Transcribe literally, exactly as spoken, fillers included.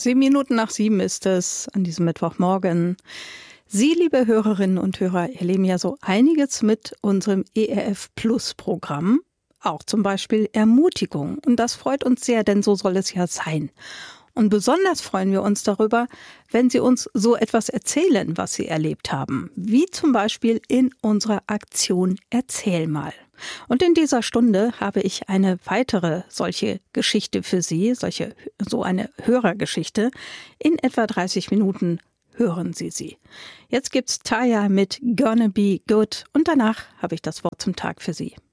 Sieben Minuten nach sieben ist es an diesem Mittwochmorgen. Sie, liebe Hörerinnen und Hörer, erleben ja so einiges mit unserem E R F-Plus-Programm. Auch zum Beispiel Ermutigung. Und das freut uns sehr, denn so soll es ja sein. Und besonders freuen wir uns darüber, wenn Sie uns so etwas erzählen, was Sie erlebt haben. Wie zum Beispiel in unserer Aktion Erzähl mal. Und in dieser Stunde habe ich eine weitere solche Geschichte für Sie, solche, so eine Hörergeschichte. In etwa dreißig Minuten hören Sie sie. Jetzt gibt's Taya mit Gonna Be Good und danach habe ich das Wort zum Tag für Sie.